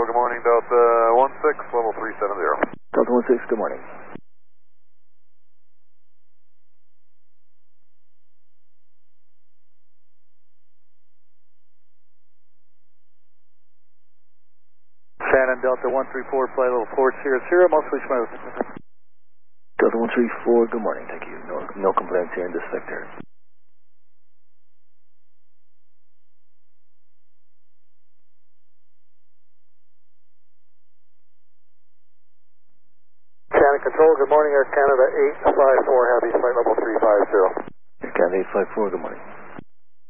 Control, good morning. Delta 16, level 370. Delta 16, good morning. Shannon, Delta 134, flight level 400, mostly smooth. Delta 134, good morning, thank you. No complaints here in this sector. Shannon Control, good morning, Air Canada 854, Heavy, flight level 350. Air Canada 854, good morning.